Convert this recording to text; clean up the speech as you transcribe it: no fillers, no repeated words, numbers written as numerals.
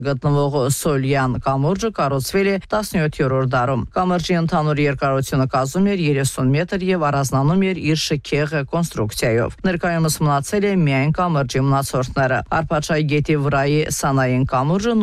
գտնվող Սոլյան կամուրջը կառուցվել է 17-րդ դարում։ Կամրջի ընդհանուր երկարությունը կազմում էր 30 մետր եւ առանձնանում էր իր շքեղ կոնստրուկցիայով։ Ներկայումս մնացել է միայն կամրջի մնացորդները։ Արփաչայի գետի վրայի սանային կամուրջը